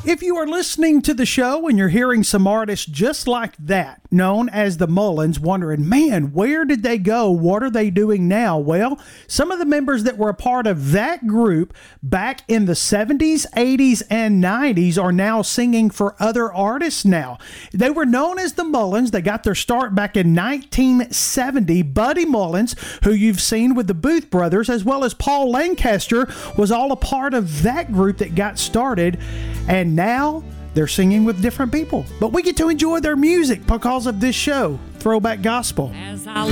If you are listening to the show and you're hearing some artists just like that, known as the Mullins, wondering, man, where did they go? What are they doing now? Well, some of the members that were a part of that group back in the 70s, 80s, and 90s are now singing for other artists now. They were known as the Mullins. They got their start back in 1970. Buddy Mullins, who you've seen with the Booth Brothers, as well as Paul Lancaster, was all a part of that group that got started. And now they're singing with different people. But we get to enjoy their music because of this show, Throwback Gospel. As I